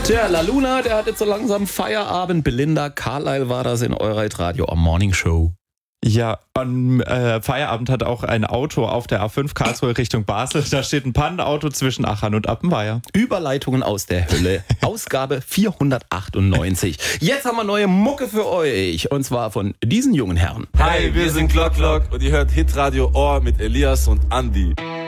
Tja, La Luna, der hat jetzt so langsam Feierabend. Belinda Carlisle war das in Eureit Radio am Morning Show. Ja, am Feierabend hat auch ein Auto auf der A5 Karlsruhe Richtung Basel. Da steht ein Pannenauto zwischen Achern und Appenweier. Überleitungen aus der Hölle. Ausgabe 498. Jetzt haben wir neue Mucke für euch. Und zwar von diesen jungen Herren. Hi, wir sind Glock Glock und ihr hört Hitradio Ohr mit Elias und Andi.